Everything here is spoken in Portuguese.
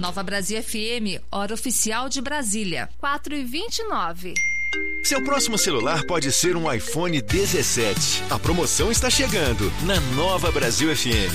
Nova Brasil FM, hora oficial de Brasília, 4h29. Seu próximo celular pode ser um iPhone 17. A promoção está chegando na Nova Brasil FM.